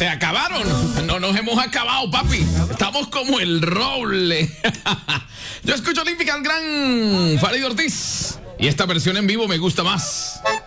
Se acabaron. No nos hemos acabado, papi. Estamos como el roble. Yo escucho Olímpica al gran Farid Ortiz. Y esta versión en vivo me gusta más.